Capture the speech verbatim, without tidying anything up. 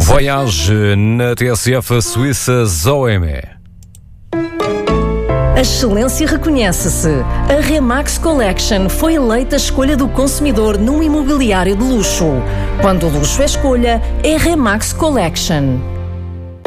Voyage na T S F Suíça Zoeme. A excelência reconhece-se. A Remax Collection foi eleita a escolha do consumidor num imobiliário de luxo. Quando o luxo é escolha, é Remax Collection.